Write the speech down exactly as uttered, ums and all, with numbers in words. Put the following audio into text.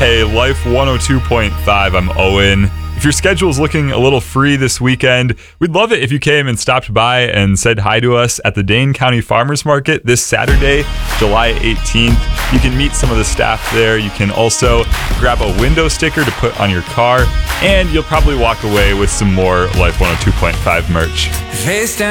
Hey, Life one oh two point five, I'm Owen. If your schedule is looking a little free this weekend, we'd love it if you came and stopped by and said hi to us at the Dane County Farmers Market this Saturday, July eighteenth. You can meet some of the staff there. You can also grab a window sticker to put on your car, and you'll probably walk away with some more Life one oh two point five merch. Face down.